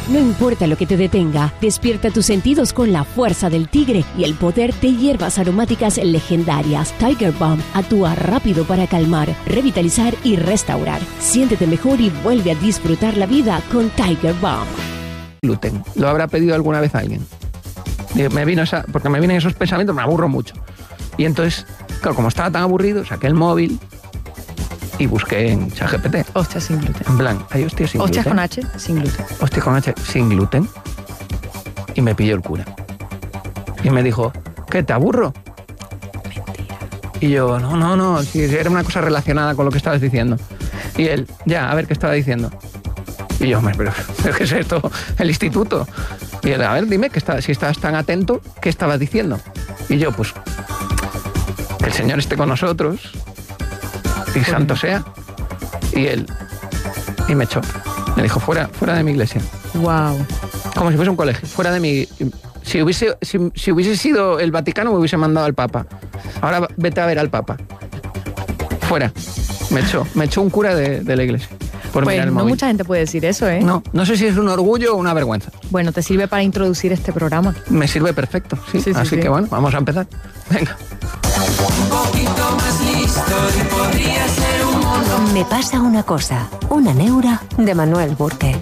No importa lo que te detenga, despierta tus sentidos con la fuerza del tigre y el poder de hierbas aromáticas legendarias. Tiger Balm actúa rápido para calmar, revitalizar y restaurar. Siéntete mejor y vuelve a disfrutar la vida con Tiger Balm. Gluten. ¿Lo habrá pedido alguna vez alguien? Porque me vienen esos pensamientos, me aburro mucho. Y entonces, claro, como estaba tan aburrido, saqué el móvil y busqué en ChatGPT. Hostia sin gluten. En plan, hay hostias sin Hostias gluten. con H, sin gluten. Hostia con H, sin gluten. Y me pilló el cura. Y me dijo, ¿qué, te aburro? Mentira. Y yo, no, si era una cosa relacionada con lo que estabas diciendo. Y él, ya, a ver qué estaba diciendo. Y yo, pero ¿qué es esto? El instituto. Y él, a ver, dime, si estabas tan atento, ¿qué estabas diciendo? Y yo, pues, que el Señor esté con nosotros y santo sea. Y él, y me echó. Me dijo, fuera de mi iglesia. Wow. Como si fuese un colegio, fuera de mi... Si hubiese sido el Vaticano, me hubiese mandado al Papa. Ahora vete a ver al Papa. Fuera. Me echó un cura de la iglesia. Por Pues mirar el no móvil. mucha gente puede decir eso, ¿eh? No sé si es un orgullo o una vergüenza. Bueno, te sirve para introducir este programa. Me sirve perfecto, sí. Sí, Así sí. que bueno, vamos a empezar. Venga. Un poquito más listo y podría ser un mono. Me pasa una cosa, una neura de Manuel Burke.